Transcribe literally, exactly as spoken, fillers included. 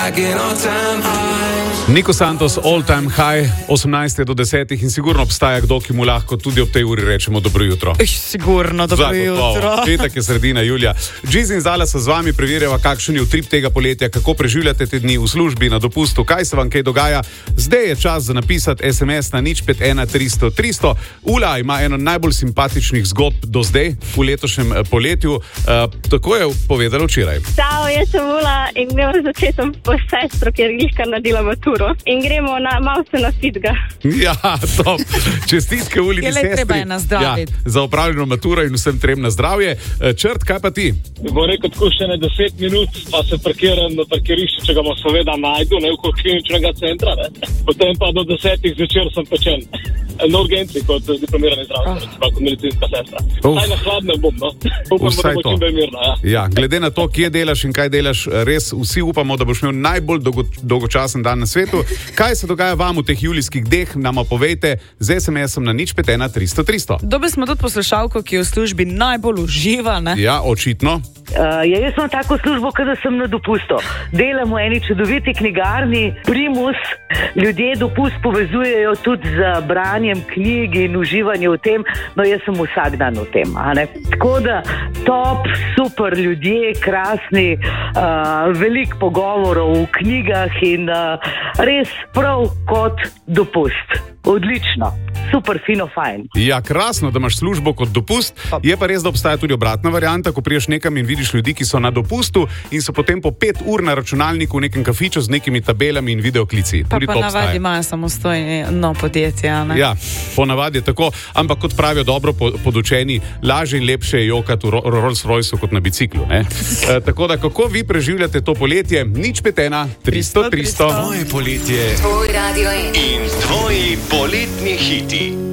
Nico Santos, All Time High, osemnajst do desetih in sigurno obstaja kdo, ki mu lahko tudi ob tej uri rečemo dobro jutro. Sigurno, dobro jutro. Petek je sredina julija. Džiz in Zala se z vami preverjava, kakšen je utrip tega poletja, kako preživljate te dni v službi, na dopustu, kaj se vam kaj dogaja. Zdaj je čas za napisati es em es na nič pet ena tristo tristo. Ula ima eno najbolj simpatičnih zgodb do zdaj v letošnjem poletju. Uh, tako je povedala včeraj. Čau, jaz sem Ula in gremo začeti po sestro, ker Ilka nadela maturo. In gremo na malo se nasitga. Ja, top. Čestitke Uli in sestri. Treba je nazdraviti. Ja, za opravljeno maturo in vsem trem na zdravje. Črt, kaj pa ti? Bo rekel tako še ne deset minut, pa se parkiram na parkirišče, če ga bom seveda najdu, ne v kliničnega centra. Ne. Potem pa do desetih zvečer sem pečen. Na urgenci kot diplomirani zdravstvenec, oh. kot medicinska sestra. Saj na hladnem bom, no. Upam, da bo čim bolj mirno, ja. Ja, glede na to, kje delaš in kaj delaš, res vsi upamo, da boš imel najbolj dolgo, dolgočasen dan na svetu. Kaj se dogaja vam v teh julijskih dneh, nama povejte z es em esom na nič pet ena tristo tristo. Dobili smo tudi poslušalko, ki je v službi najbolj uživa, ne? Ja, očitno. Uh, ja, jaz imam tako službo, kada sem na dopustu. Delam v eni čudoviti knjigarni Primus. Ljudje dopust povezujejo tudi z branjem knjig in uživanje v tem. No, jaz sem vsak dan v tem. A ne? Tako da top, super ljudje, krasni, uh, veliko pogovorov v knjigah in uh, res prav kot dopust. Odlično. Super, fino, fajn. Ja, krasno, da imaš službo kot dopust. Je pa res, da obstaja tudi obratna varianta, ko priješ nekam in vidiš ljudi, ki so na dopustu in so potem po pet ur na računalniku v nekem kafiču z nekimi tabelami in videoklici. Pa po navadi imajo samostojno podjetje, ne? Ja, po navadi je tako, ampak kot pravijo dobro podučeni, lažje in lepše je jokati v Rolls-Royceu kot na biciklu, ne? E, tako da, kako vi preživljate to poletje? nič pet ena tristo tristo. Tvoje poletje. Tvoj radio in tvoji poletni hiti.